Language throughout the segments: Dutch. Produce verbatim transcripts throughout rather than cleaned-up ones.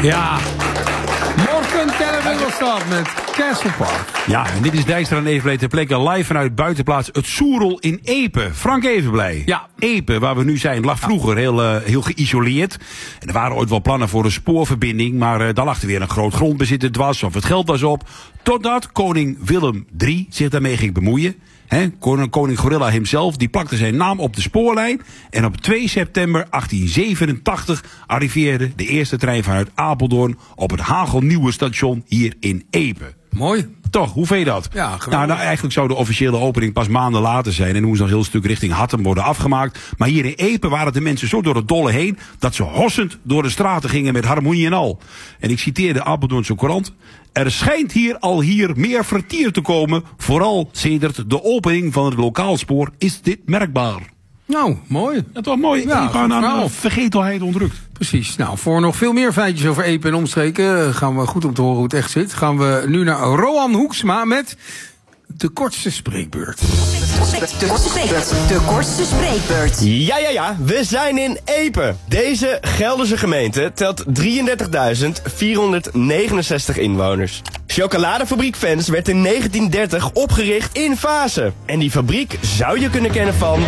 Ja. Morgen Televingerstad met Castle Park. Ja, en dit is Dijkstra en Evenblij ter plekke live vanuit buitenplaats Het Soerel in Epe. Frank Evenblij. Ja. Epe, waar we nu zijn, lag vroeger heel, uh, heel geïsoleerd. En er waren ooit wel plannen voor een spoorverbinding, maar uh, daar lag er weer een groot grondbezitter dwars of het geld was op. Totdat koning Willem de derde zich daarmee ging bemoeien. He, koning Gorilla hemzelf, die plakte zijn naam op de spoorlijn. En op twee september achttien zevenentachtig arriveerde de eerste trein vanuit Apeldoorn op het hagelnieuwe station hier in Epe. Mooi. Toch, hoe vind je dat? Ja, geweldig. Nou, nou, eigenlijk zou de officiële opening pas maanden later zijn. En moest nog een heel stuk richting Hattem worden afgemaakt. Maar hier in Epe waren de mensen zo door het dolle heen dat ze hossend door de straten gingen met harmonie en al. En ik citeer de Apeldoornse Courant. Er schijnt hier al hier meer vertier te komen. Vooral sedert de opening van het lokaalspoor is dit merkbaar. Nou, mooi. Dat was mooi. Ja, Ik ga aan verhaal. de vergetelheid ontrukt. Precies. Nou, voor nog veel meer feitjes over Epe en omstreken, gaan we goed om te horen hoe het echt zit, gaan we nu naar Roan Hoeksma met de kortste spreekbeurt. De kortste spreekbeurt. De kortste spreekbeurt. Ja, ja, ja. We zijn in Epe. Deze Gelderse gemeente telt drieëndertigduizend vierhonderdnegenenzestig inwoners. Chocoladefabriek Vens werd in negentien dertig opgericht in Vaassen. En die fabriek zou je kunnen kennen van...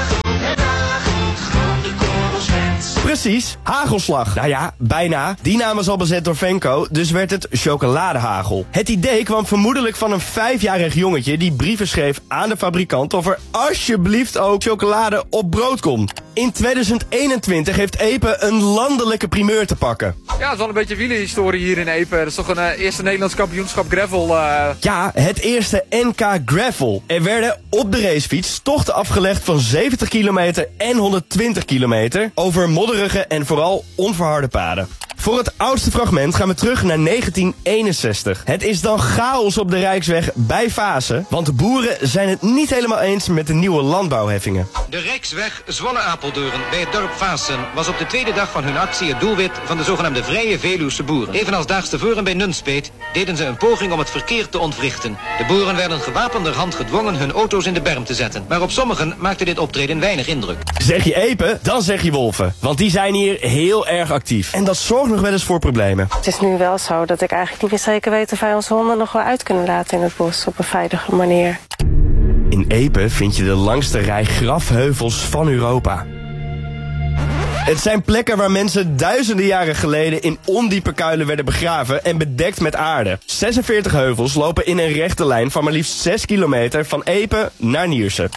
Precies, hagelslag. Nou ja, bijna. Die naam was al bezet door Venco, dus werd het chocoladehagel. Het idee kwam vermoedelijk van een vijfjarig jongetje die brieven schreef aan de fabrikant of er alsjeblieft ook chocolade op brood komt. In tweeduizend eenentwintig heeft Epe een landelijke primeur te pakken. Ja, het is wel een beetje wielenhistorie hier in Epe. Dat is toch een uh, eerste Nederlands kampioenschap gravel. Uh... Ja, het eerste N K Gravel. Er werden op de racefiets tochten afgelegd van zeventig kilometer en honderdtwintig kilometer over modderige en vooral onverharde paden. Voor het oudste fragment gaan we terug naar negentien eenenzestig. Het is dan chaos op de Rijksweg bij Vaassen, want de boeren zijn het niet helemaal eens met de nieuwe landbouwheffingen. De Rijksweg Zwolle-Apeldoorn bij het dorp Vaassen was op de tweede dag van hun actie het doelwit van de zogenaamde Vrije Veluwse boeren. Evenals daags tevoren bij Nunspeet deden ze een poging om het verkeer te ontwrichten. De boeren werden gewapenderhand gedwongen hun auto's in de berm te zetten. Maar op sommigen maakte dit optreden weinig indruk. Zeg je Epe, dan zeg je wolven. Want die zijn hier heel erg actief. En dat zorgt nog wel eens voor problemen. Het is nu wel zo dat ik eigenlijk niet meer zeker weet of wij onze honden nog wel uit kunnen laten in het bos op een veilige manier. In Epe vind je de langste rij grafheuvels van Europa. Het zijn plekken waar mensen duizenden jaren geleden in ondiepe kuilen werden begraven en bedekt met aarde. zesenveertig heuvels lopen in een rechte lijn van maar liefst zes kilometer van Epe naar Niersen.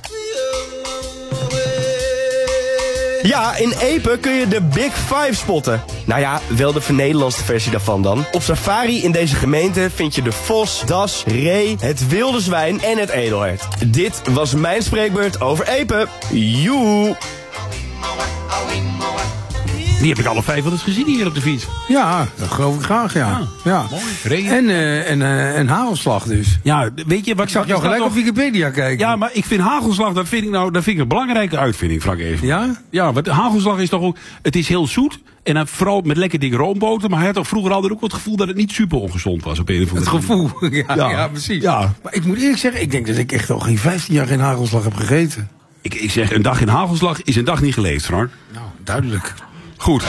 Ja, in Epe kun je de Big Five spotten. Nou ja, wel de vernederlandste versie daarvan dan. Op safari in deze gemeente vind je de vos, das, ree, het wilde zwijn en het edelhert. Dit was mijn spreekbeurt over Epe. Joe! Die heb ik alle vijf wel eens gezien hier op de fiets. Ja, dat geloof ik graag, ja. Ja, ja. mooi. Regen. En, uh, en, uh, en hagelslag dus. Ja, weet je wat Ik zag jou gelijk op Wikipedia kijken. Ja, maar ik vind hagelslag, dat vind ik nou, dat vind ik een belangrijke uitvinding, Frank even. Ja? Ja, want hagelslag is toch ook, het is heel zoet. En dan vooral met lekker dikke roomboter. Maar hij had toch vroeger altijd ook het gevoel dat het niet super ongezond was op een of andere Het gevoel. Ja, ja. ja precies. Ja. Maar ik moet eerlijk zeggen, ik denk dat ik echt al geen vijftien jaar geen hagelslag heb gegeten. Ik, ik zeg, een dag in hagelslag is een dag niet geleefd, Frank. Nou, duidelijk. Goed.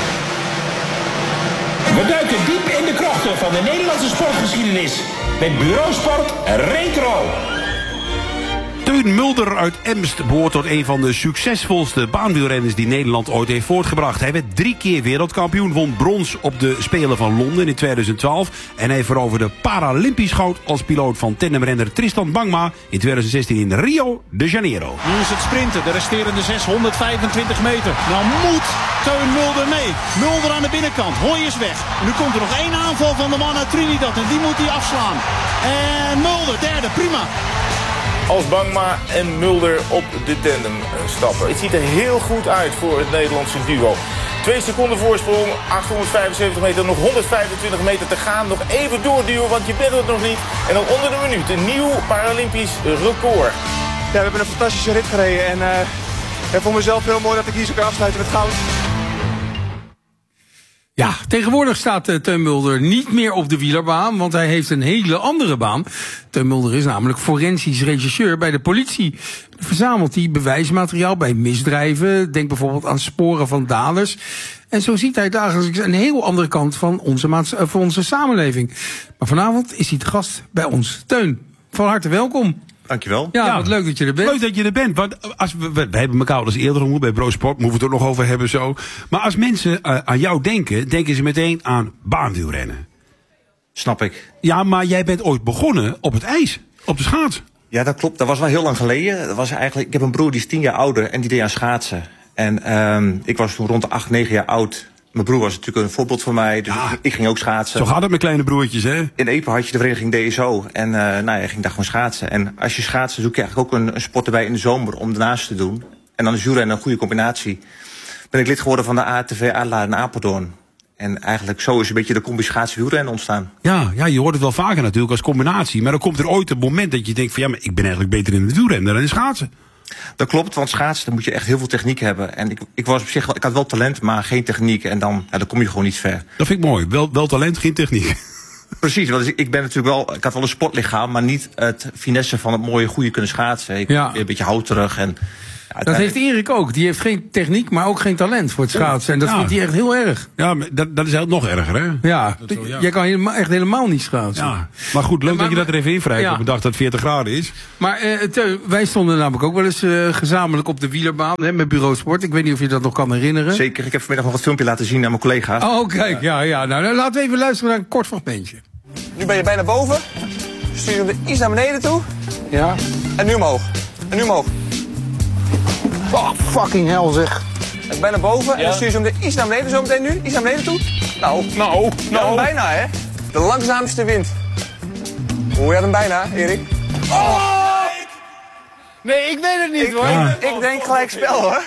We duiken diep in de krochten van de Nederlandse sportgeschiedenis met Bureau Sport Retro. Teun Mulder uit Emst behoort tot een van de succesvolste baanwielrenners die Nederland ooit heeft voortgebracht. Hij werd drie keer wereldkampioen, won brons op de Spelen van Londen in tweeduizend twaalf. En hij veroverde Paralympisch goud als piloot van tandemrenner Tristan Bangma in tweeduizend zestien in Rio de Janeiro. Nu is het sprinten, de resterende zeshonderdvijfentwintig meter. Nou moet Teun Mulder mee. Mulder aan de binnenkant, Hooi is weg. Nu komt er nog één aanval van de man uit Trinidad en die moet hij afslaan. En Mulder, derde, prima. Als Bangma en Mulder op de tandem stappen. Het ziet er heel goed uit voor het Nederlandse duo. Twee seconden voorsprong, achthonderdvijfenzeventig meter, nog honderdvijfentwintig meter te gaan. Nog even doorduwen, want je bent het nog niet. En dan onder de minuut, een nieuw Paralympisch record. Ja, we hebben een fantastische rit gereden en uh, voor mezelf heel mooi dat ik hier zo kan afsluiten met goud. Ja, tegenwoordig staat uh, Teun Mulder niet meer op de wielerbaan, want hij heeft een hele andere baan. Teun Mulder is namelijk forensisch rechercheur bij de politie. Verzamelt hij bewijsmateriaal bij misdrijven, denk bijvoorbeeld aan sporen van daders. En zo ziet hij dagelijks een heel andere kant van onze, maats- uh, van onze samenleving. Maar vanavond is hij te gast bij ons. Teun, van harte welkom. Dankjewel. Ja, Ja, wat leuk dat je er bent. Leuk dat je er bent. Want als we, we, we hebben elkaar al eens eerder ontmoet bij Bureau Sport. Moeten we het er nog over hebben zo. Maar als mensen uh, aan jou denken, denken ze meteen aan baanwielrennen. Snap ik. Ja, maar jij bent ooit begonnen op het ijs. Op de schaats. Ja, dat klopt. Dat was wel heel lang geleden. Dat was eigenlijk, ik heb een broer die is tien jaar ouder en die deed aan schaatsen. En um, ik was toen rond de acht, negen jaar oud. Mijn broer was natuurlijk een voorbeeld voor mij. Dus Ja. ik, ik ging ook schaatsen. Zo gaat het met kleine broertjes, hè? In Epe had je de vereniging D S O. En uh, nou ja, ik ging daar gewoon schaatsen. En als je schaatsen zoek je eigenlijk ook een, een sport erbij in de zomer om daarnaast te doen. En dan is wielrennen een goede combinatie. Ben ik lid geworden van de A T V Adelaar in Apeldoorn. En eigenlijk zo is een beetje de combi schaatsen wielrennen ontstaan. Ja, ja, je hoort het wel vaker natuurlijk als combinatie. Maar dan komt er ooit een moment dat je denkt van ja, maar ik ben eigenlijk beter in het wielrennen dan in het schaatsen. Dat klopt, want schaatsen, dan moet je echt heel veel techniek hebben. En ik, ik was op zich wel, ik had wel talent, maar geen techniek. En dan, ja, dan kom je gewoon niet ver. Dat vind ik mooi. Wel, wel talent, geen techniek. Precies, want ik, ik ben natuurlijk wel, ik had wel een sportlichaam, maar niet het finesse van het mooie, goede kunnen schaatsen. Ik Ja. ben een beetje houterig en. Ja, Dat heeft Erik ook. Die heeft geen techniek, maar ook geen talent voor het schaatsen. En dat Ja. vindt hij echt heel erg. Ja, maar dat, dat is eigenlijk nog erger, hè? Ja, Dat wel, ja. jij kan helemaal, echt helemaal niet schaatsen. Ja. Maar goed, leuk Maar- dat je dat er even invrijft Ja. op een dag dat het veertig graden is. Maar eh, Teun, wij stonden namelijk ook wel eens eh, gezamenlijk op de wielerbaan hè, met Bureau Sport. Ik weet niet of je dat nog kan herinneren. Zeker, ik heb vanmiddag nog het filmpje laten zien aan mijn collega's. Oh, kijk, ja, ja. Nou, dan laten we even luisteren naar een kort fragmentje. Nu ben je bijna boven. Stuur je hem iets naar beneden toe. Ja. En nu omhoog. En nu omhoog. Oh, fucking hell zeg. En bijna boven. En dan stuur je hem er iets naar beneden zo meteen nu. Iets naar beneden toe. Nou, nou, nou. Bijna hè. De langzaamste wint. Hoe je had hem bijna, Erik? Oh! Nee, ik weet het niet Ik, hoor. Ja. ik denk gelijk spel hoor.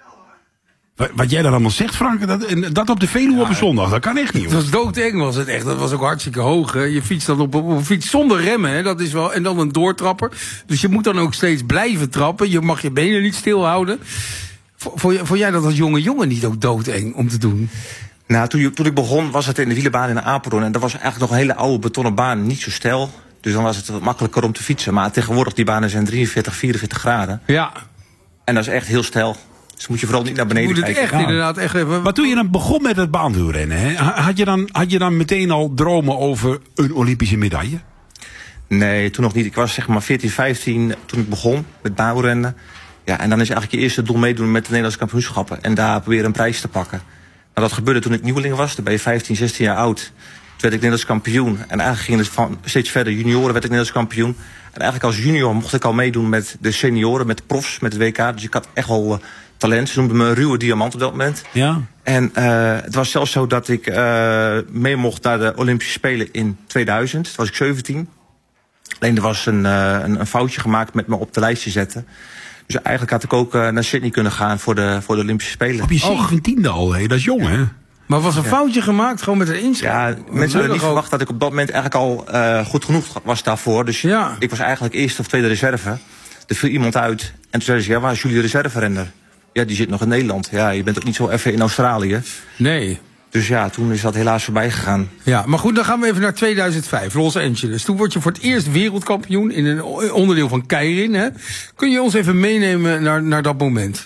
Wat, wat jij daar allemaal zegt, Frank, dat, en dat op de Veluwe op een zondag, dat kan echt niet, Het hoor. was doodeng was het echt. Dat was ook hartstikke hoog. Hè. Je fietst dan op, op een fiets zonder remmen. Hè. Dat is wel, en dan een doortrapper. Dus je moet dan ook steeds blijven trappen. Je mag je benen niet stilhouden. Vo- Vond jij- vond jij dat als jonge jongen niet ook doodeng om te doen? Nou, toen, je- toen ik begon was het in de wielerbaan in Apeldoorn. En dat was eigenlijk nog een hele oude betonnen baan, niet zo steil. Dus dan was het wat makkelijker om te fietsen. Maar tegenwoordig die banen zijn drieënveertig, vierenveertig graden. Ja. En dat is echt heel steil. Dus moet je vooral niet naar Je beneden moet het kijken. echt inderdaad echt even... Maar toen je dan begon met het baanwielrennen, hè, had, je dan, had je dan meteen al dromen over een Olympische medaille? Nee, toen nog niet. Ik was zeg maar veertien, vijftien toen ik begon met baanrennen. Ja, en dan is eigenlijk je eerste doel meedoen met de Nederlandse kampioenschappen. En daar proberen een prijs te pakken. Nou, dat gebeurde toen ik nieuweling was. Toen ben je vijftien, zestien jaar oud. Toen werd ik Nederlands kampioen. En eigenlijk ging het van steeds verder. Junioren werd ik Nederlands kampioen. En eigenlijk als junior mocht ik al meedoen met de senioren, met de profs, met het W K. Dus ik had echt wel uh, talent. Ze noemden me een ruwe diamant op dat moment. Ja. En uh, het was zelfs zo dat ik uh, mee mocht naar de Olympische Spelen in tweeduizend. Toen was ik zeventien. Alleen er was een, uh, een, een foutje gemaakt met me op de lijst te zetten. Dus eigenlijk had ik ook uh, naar Sydney kunnen gaan voor de, voor de Olympische Spelen. Op je zeventiende al, hè? Dat is jong, hè? Maar was een foutje gemaakt, gewoon met een inschrijving? Ja, mensen hadden niet verwacht dat ik op dat moment eigenlijk al uh, goed genoeg was daarvoor. Dus ja. ik was eigenlijk eerste of tweede reserve. Er viel iemand uit. En toen zeiden ze, ja, waar is jullie reserverenner? Ja, die zit nog in Nederland. Ja, je bent ook niet zo even in Australië. Nee. Dus ja, toen is dat helaas voorbij gegaan. Ja, maar goed, dan gaan we even naar tweeduizend vijf, Los Angeles. Toen word je voor het eerst wereldkampioen in een onderdeel van keirin. Hè? Kun je ons even meenemen naar, naar dat moment?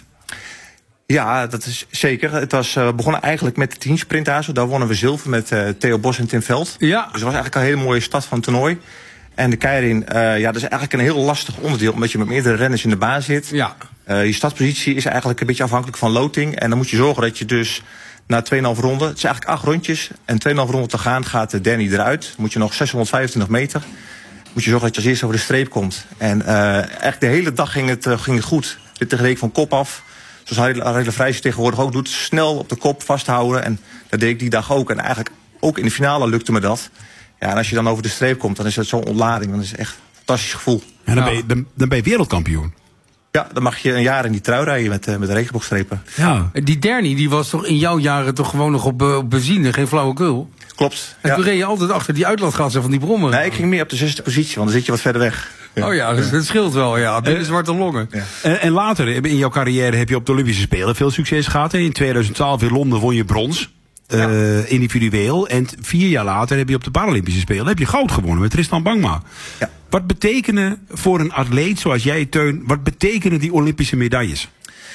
Ja, dat is zeker. Het was uh, begonnen eigenlijk met de teamsprint daar. Zo. Daar wonnen we zilver met uh, Theo Bos en Tim Veld. Ja. Dus het was eigenlijk een hele mooie start van het toernooi. En de keirin, uh, ja, dat is eigenlijk een heel lastig onderdeel, omdat je met meerdere renners in de baan zit. Ja. Uh, je startpositie is eigenlijk een beetje afhankelijk van loting. En dan moet je zorgen dat je dus na twee komma vijf ronden, het zijn eigenlijk acht rondjes, en twee komma vijf ronden te gaan gaat Danny eruit. Dan moet je nog zeshonderdvijfentwintig meter. Moet je zorgen dat je als eerste over de streep komt. En uh, eigenlijk de hele dag ging het, uh, ging het goed. Dit reed ik van kop af. Zoals Harry Vrijs tegenwoordig ook doet. Snel op de kop vasthouden. En dat deed ik die dag ook. En eigenlijk ook in de finale lukte me dat. Ja, en als je dan over de streep komt, dan is het zo'n ontlading. Dan is het echt een fantastisch gevoel. En dan, ben je, dan, dan ben je wereldkampioen. Ja, dan mag je een jaar in die trui rijden met, uh, met de regenboogstrepen. Ja. Die Danny, die was toch in jouw jaren toch gewoon nog op, uh, op benzine, geen flauwekul? Klopt. En ja. toen reed je altijd achter die uitlaatgassen van die brommen. Nee, ik ging meer op de zesde positie, want dan zit je wat verder weg. Ja. Oh ja, dus dat scheelt wel, ja. Binnen uh, zwarte longen. Ja. En, en later in jouw carrière heb je op de Olympische Spelen veel succes gehad. Hè? In tweeduizend twaalf in Londen won je brons. Uh, Ja. Individueel. En vier jaar later heb je op de Paralympische Spelen heb je goud gewonnen met Tristan Bangma. Ja. Wat betekenen voor een atleet zoals jij, Teun, wat betekenen die Olympische medailles?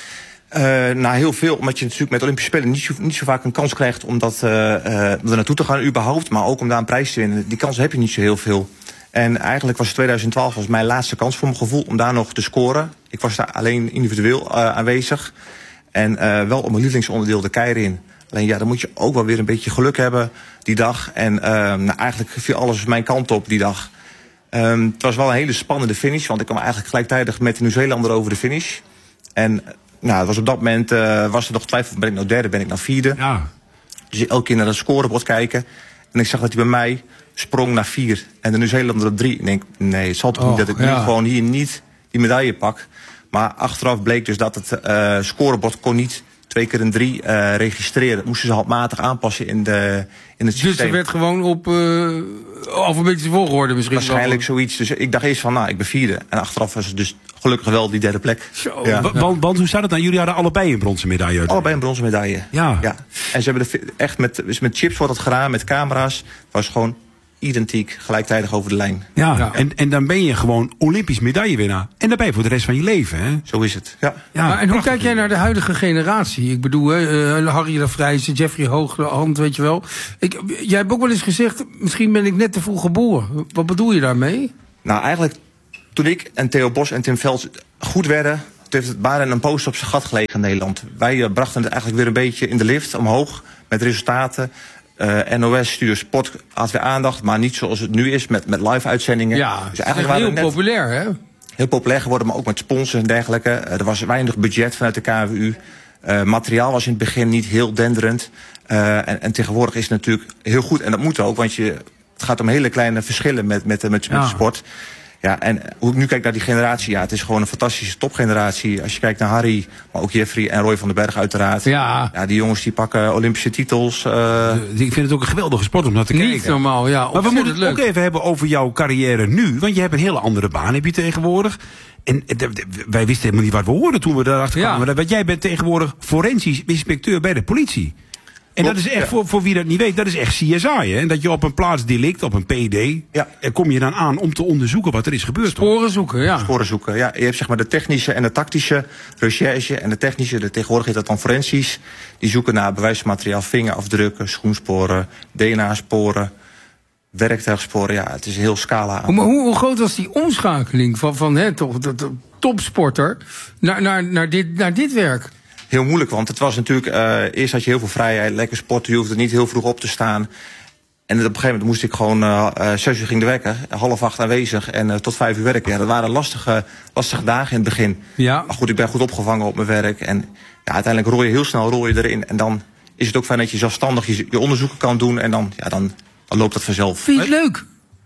Uh, nou, heel veel. Omdat je natuurlijk met Olympische Spelen niet zo, niet zo vaak een kans krijgt om dat, uh, uh, er naartoe te gaan überhaupt. Maar ook om daar een prijs te winnen. Die kans heb je niet zo heel veel. En eigenlijk was tweeduizend twaalf was mijn laatste kans voor mijn gevoel om daar nog te scoren. Ik was daar alleen individueel uh, aanwezig. En uh, wel op mijn lievelingsonderdeel de keirin. Alleen ja, dan moet je ook wel weer een beetje geluk hebben die dag. En uh, nou, eigenlijk viel alles mijn kant op die dag. Um, het was wel een hele spannende finish. Want ik kwam eigenlijk gelijktijdig met de Nieuw-Zeelander over de finish. En nou, het was op dat moment uh, was er nog twijfel. Ben ik nou derde, ben ik nou vierde? Ja. Dus je elke keer naar het scorebord kijken. En ik zag dat hij bij mij sprong naar vier. En de Nieuw-Zeelander op drie. En ik denk, nee, het zal toch oh, niet dat ik ja. nu gewoon hier niet die medaille pak. Maar achteraf bleek dus dat het uh, scorebord kon niet twee keer een drie uh, registreren. Dat moesten ze handmatig aanpassen in, de, in het systeem. Dus er werd gewoon op uh, alfabetische volgorde misschien. Waarschijnlijk zoiets. Dus ik dacht eerst van, nou, ik ben vierde. En achteraf was het dus gelukkig wel die derde plek. Zo, ja. W- want, want hoe staat het nou? Jullie hadden allebei een bronzen medaille. Allebei een bronzen medaille. Ja. ja. En ze hebben de, echt met, dus met chips wordt dat gedaan, met camera's. Het was gewoon identiek, gelijktijdig over de lijn. Ja, Ja. En, en dan ben je gewoon Olympisch medaillewinnaar. En daarbij voor de rest van je leven, hè? Zo is het, ja. Ja, Maar en hoe prachtig. kijk jij naar de huidige generatie? Ik bedoel, hè, uh, Harry de Vrijse, Jeffrey Hoogland, weet je wel. Ik, jij hebt ook wel eens gezegd, misschien ben ik net te vroeg geboren. Wat bedoel je daarmee? Nou, eigenlijk toen ik en Theo Bos en Tim Veld goed werden, toen heeft het bijna een post op zijn gat gelegen in Nederland. Wij uh, brachten het eigenlijk weer een beetje in de lift omhoog met resultaten. Uh, N O S, Studio Sport had weer aandacht, maar niet zoals het nu is met, met live-uitzendingen. Ja, dus eigenlijk waren heel net populair, hè? Heel populair geworden, maar ook met sponsors en dergelijke. Uh, er was weinig budget vanuit de K N W U. Uh, materiaal was in het begin niet heel denderend. Uh, en, en tegenwoordig is het natuurlijk heel goed. En dat moet ook, want je, het gaat om hele kleine verschillen met, met, met, met Ja. de sport. Ja, en hoe ik nu kijk naar die generatie, ja, het is gewoon een fantastische topgeneratie. Als je kijkt naar Harry, maar ook Jeffrey en Roy van den Berg uiteraard. Ja. Ja, die jongens die pakken Olympische titels. Uh, Ik vind het ook een geweldige sport om naar te Niet kijken. normaal, ja. Maar we moeten het leuk. ook even hebben over jouw carrière nu. Want je hebt een hele andere baan heb je tegenwoordig. En eh, d- d- wij wisten helemaal niet wat we hoorden toen we daarachter Ja. kwamen. Want jij bent tegenwoordig forensisch inspecteur bij de politie. En dat is echt, ja. voor, voor wie dat niet weet, dat is echt C S I. Hè? En dat je op een plaatsdelict, op een P D, Ja. er kom je dan aan om te onderzoeken wat er is gebeurd. toch? Sporen zoeken, ja. sporen zoeken. Ja, je hebt zeg maar de technische en de tactische recherche. En de technische, de, tegenwoordig heet dat dan forensisch. Die zoeken naar bewijsmateriaal, vingerafdrukken, schoensporen, D N A-sporen, werktuigsporen. Ja, het is een heel scala aan. Hoe, maar hoe, hoe groot was die omschakeling van, van hè, toch, de, de topsporter naar, naar, naar, dit, naar dit werk? Heel moeilijk, want het was natuurlijk... Uh, eerst had je heel veel vrijheid, lekker sporten. Je hoefde niet heel vroeg op te staan. En op een gegeven moment moest ik gewoon... Uh, uh, zes uur ging de wekker, half acht aanwezig en uh, tot vijf uur werken. Ja, dat waren lastige, lastige dagen in het begin. Ja. Maar goed, ik ben goed opgevangen op mijn werk. En ja, uiteindelijk rol je heel snel rol je erin. En dan is het ook fijn dat je zelfstandig je, je onderzoeken kan doen. En dan, ja, dan, dan loopt dat vanzelf. Vind je het leuk?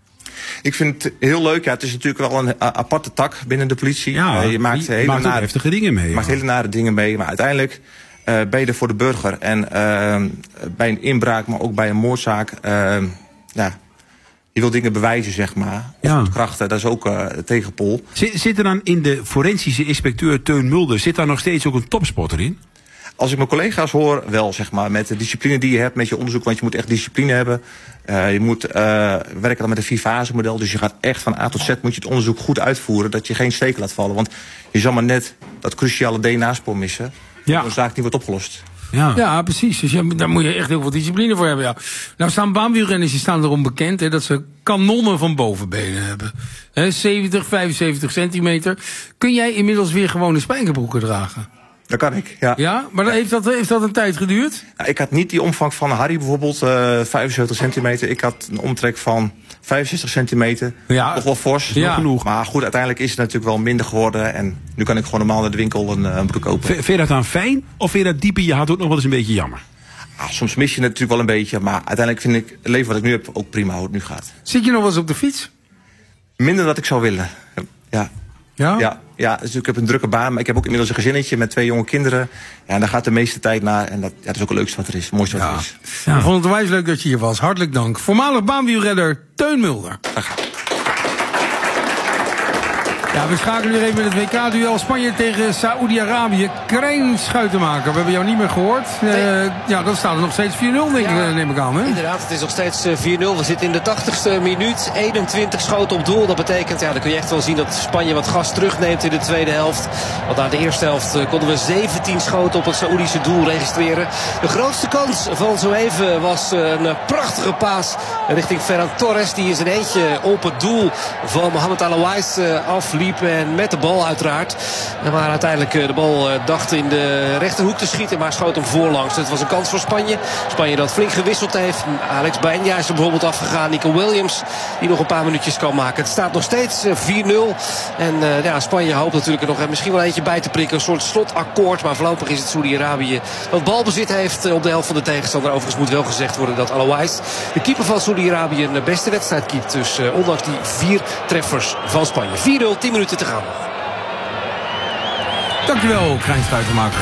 Ik vind het heel leuk. Ja, het is natuurlijk wel een uh, aparte tak binnen de politie. Ja, Uh, je maakt je hele maakt ook nare, heftige dingen mee. je maakt ja. hele nare dingen mee. Maar uiteindelijk uh, ben je er voor de burger. En uh, bij een inbraak, maar ook bij een moordzaak... Uh, ja, je wil dingen bewijzen, zeg maar. Of Ja. ontkrachten, dat is ook uh, de tegenpol. Zit, zit er dan in de forensische inspecteur Teun Mulder, zit daar nog steeds ook een topsporter in? Als ik mijn collega's hoor, wel zeg maar, met de discipline die je hebt met je onderzoek, want je moet echt discipline hebben. Uh, je moet uh, werken dan met een vier-fase model, dus je gaat echt van A tot Z moet je het onderzoek goed uitvoeren, dat je geen steken laat vallen. Want je zal maar net dat cruciale D N A-spoor missen, Ja. dat een zaak niet wordt opgelost. Ja. Ja, precies. Dus je, daar moet je echt heel veel discipline voor hebben. Ja. Nou staan baanwielrenners die staan erom bekend hè, dat ze kanonnen van bovenbenen hebben. Hè, zeventig, vijfenzeventig centimeter. Kun jij inmiddels weer gewone spijkerbroeken dragen? Dat kan ik, ja. Ja, maar dan heeft, dat, heeft dat een tijd geduurd? Nou, ik had niet die omvang van Harry bijvoorbeeld, uh, vijfenzeventig centimeter. Ik had een omtrek van vijfenzestig centimeter. Ja. Nog wel fors, Ja. nog genoeg. Maar goed, uiteindelijk is het natuurlijk wel minder geworden. En nu kan ik gewoon normaal naar de winkel een, een broek kopen. V- Vind je dat dan fijn? Of vind je dat diep in je hart ook nog wel eens een beetje jammer? Ah, soms mis je het natuurlijk wel een beetje. Maar uiteindelijk vind ik het leven wat ik nu heb ook prima hoe het nu gaat. Zit je nog wel eens op de fiets? Minder dan ik zou willen. Ja. Ja? Ja, ja, dus ik heb een drukke baan, maar ik heb ook inmiddels een gezinnetje met twee jonge kinderen. Ja, en daar gaat de meeste tijd naar. En dat, ja, dat is ook het leukste wat er is, het mooiste wat er is. Ik vond het onwijs leuk dat je hier was. Hartelijk dank. Voormalig baanwielrenner Teun Mulder. Ja, we schakelen weer even met het W K-duel Spanje tegen Saoedi-Arabië. Krijn Schuitenmaker, we hebben jou niet meer gehoord. Nee. Uh, ja, dan staat het nog steeds vier nul, denk ik, ja, neem ik aan. Hè? Inderdaad, het is nog steeds vier nul. We zitten in de tachtigste minuut. eenentwintig schoten op doel. Dat betekent, ja, dan kun je echt wel zien dat Spanje wat gas terugneemt in de tweede helft. Want na de eerste helft konden we zeventien schoten op het Saoedische doel registreren. De grootste kans van zo even was een prachtige paas richting Ferran Torres. Die in zijn eentje op het doel van Mohamed Alouais afliep. En met de bal uiteraard. Maar uiteindelijk de bal dacht in de rechterhoek te schieten. Maar schoot hem voorlangs. Het was een kans voor Spanje. Spanje dat flink gewisseld heeft. Alex Baena is er bijvoorbeeld afgegaan. Nico Williams die nog een paar minuutjes kan maken. Het staat nog steeds vier nul. En uh, ja, Spanje hoopt natuurlijk er nog misschien wel eentje bij te prikken. Een soort slotakkoord. Maar voorlopig is het Saoedi-Arabië dat balbezit heeft op de helft van de tegenstander. Overigens moet wel gezegd worden dat Alouais, de keeper van Saoedi-Arabië, een beste wedstrijd keept. Dus uh, ondanks die vier treffers van Spanje. vier nul, tien minuten te gaan. Dankjewel, Krijn Schuitenmaker.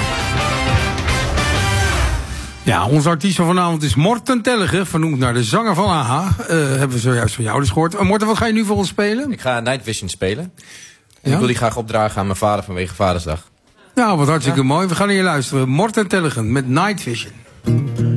Ja, onze artiest van vanavond is Morten Tellige, vernoemd naar de zanger van A H A. Uh, hebben we zojuist van jou dus gehoord. Uh, Morten, wat ga je nu voor ons spelen? Ik ga Night Vision spelen. En ja? ik wil die graag opdragen aan mijn vader vanwege Vadersdag. Nou, wat hartstikke ja. mooi. We gaan naar je luisteren. Morten Tellige met Night Vision.